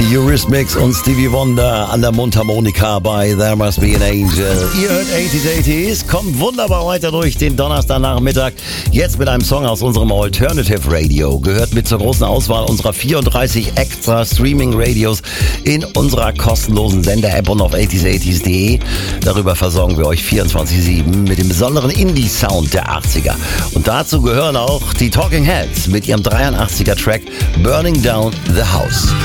Die Eurythmics und Stevie Wonder an der Mundharmonika bei There Must Be an Angel. Ihr hört 80s, kommt wunderbar weiter durch den Donnerstagnachmittag. Jetzt mit einem Song aus unserem Alternative Radio. Gehört mit zur großen Auswahl unserer 34 extra Streaming-Radios in unserer kostenlosen Sender-App und auf 80s.de. Darüber versorgen wir euch 24/7 mit dem besonderen Indie-Sound der 80er. Und dazu gehören auch die Talking Heads mit ihrem 83er-Track Burning Down the House.